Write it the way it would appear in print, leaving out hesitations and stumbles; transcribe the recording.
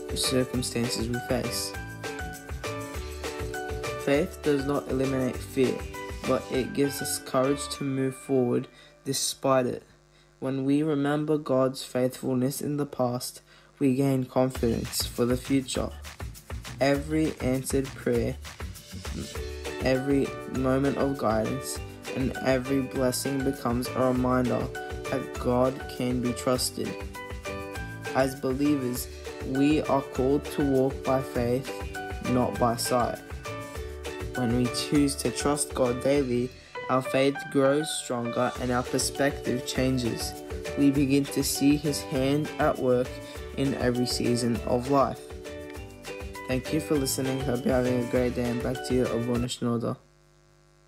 circumstances we face. Faith does not eliminate fear, but it gives us courage to move forward despite it. When we remember God's faithfulness in the past, we gain confidence for the future. Every answered prayer, every moment of guidance, and every blessing becomes a reminder that God can be trusted. As believers, we are called to walk by faith, not by sight. When we choose to trust God daily, our faith grows stronger and our perspective changes. We begin to see His hand at work in every season of life. Thank you for listening. Hope you're having a great day, and back to you, Avona Schnoder.